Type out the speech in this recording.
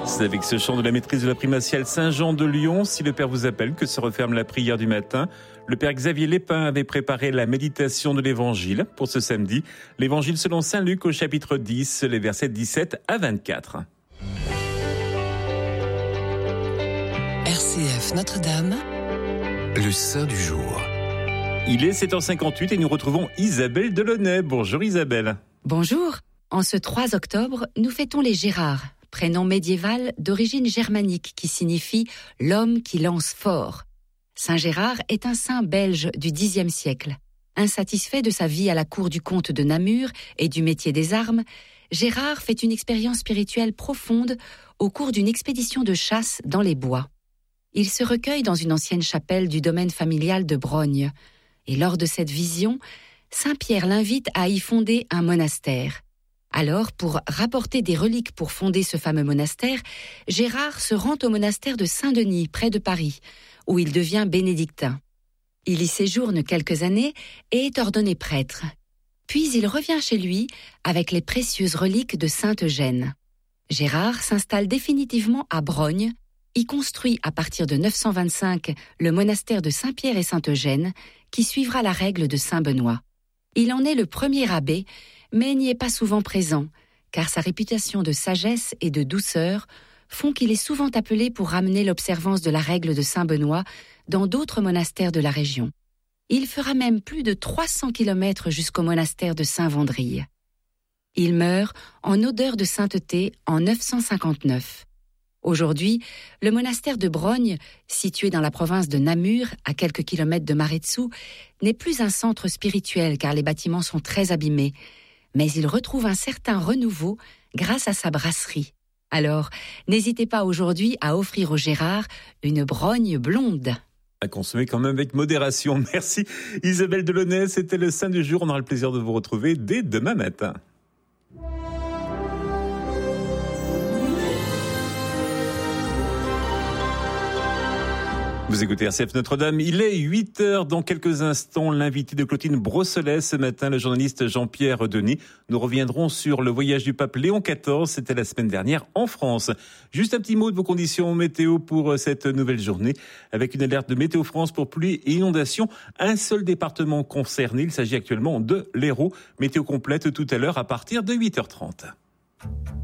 C'est avec ce chant de la maîtrise de la primatiale Saint-Jean de Lyon, si le Père vous appelle, que se referme la prière du matin. Le Père Xavier Lépin avait préparé la méditation de l'Évangile pour ce samedi. L'Évangile selon Saint Luc au chapitre 10, les versets 17 à 24. RCF Notre-Dame, le Saint du jour. Il est 7h58 et nous retrouvons Isabelle Delaunay. Bonjour Isabelle. Bonjour. En ce 3 octobre, nous fêtons les Gérards, prénom médiéval d'origine germanique qui signifie « l'homme qui lance fort ». Saint Gérard est un saint belge du Xe siècle. Insatisfait de sa vie à la cour du comte de Namur et du métier des armes, Gérard fait une expérience spirituelle profonde au cours d'une expédition de chasse dans les bois. Il se recueille dans une ancienne chapelle du domaine familial de Brogne. Et lors de cette vision, Saint Pierre l'invite à y fonder un monastère. Alors, pour rapporter des reliques pour fonder ce fameux monastère, Gérard se rend au monastère de Saint-Denis, près de Paris, où il devient bénédictin. Il y séjourne quelques années et est ordonné prêtre. Puis il revient chez lui avec les précieuses reliques de Sainte Eugène. Gérard s'installe définitivement à Brogne, y construit à partir de 925 le monastère de Saint-Pierre et Sainte-Eugène, qui suivra la règle de Saint-Benoît. Il en est le premier abbé, mais n'y est pas souvent présent, car sa réputation de sagesse et de douceur font qu'il est souvent appelé pour ramener l'observance de la règle de Saint-Benoît dans d'autres monastères de la région. Il fera même plus de 300 kilomètres jusqu'au monastère de Saint-Vendrille. Il meurt en odeur de sainteté en 959. Aujourd'hui, le monastère de Brogne, situé dans la province de Namur, à quelques kilomètres de Maredsous, n'est plus un centre spirituel car les bâtiments sont très abîmés, mais il retrouve un certain renouveau grâce à sa brasserie. Alors, n'hésitez pas aujourd'hui à offrir au Gérard une Brogne blonde. À consommer quand même avec modération. Merci Isabelle Delaunay, c'était le Saint du jour. On aura le plaisir de vous retrouver dès demain matin. Vous écoutez RCF Notre-Dame, il est 8h. Dans quelques instants, l'invité de Clotilde Brosselet. Ce matin, le journaliste Jean-Pierre Denis. Nous reviendrons sur le voyage du pape Léon XIV. C'était la semaine dernière en France. Juste un petit mot de vos conditions météo pour cette nouvelle journée. Avec une alerte de Météo France pour pluie et inondation. Un seul département concerné. Il s'agit actuellement de l'Hérault. Météo complète tout à l'heure à partir de 8h30.